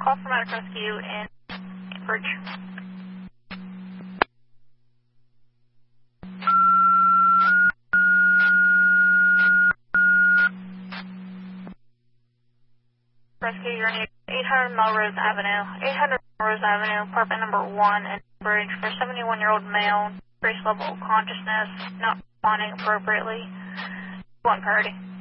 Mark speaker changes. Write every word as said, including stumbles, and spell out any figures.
Speaker 1: Call for medical rescue in Bridge. Rescue, you're near eight hundred Melrose Avenue. eight hundred Melrose Avenue, apartment number one in Bridge for seventy-one-year-old male, trace level consciousness, not responding appropriately. One priority.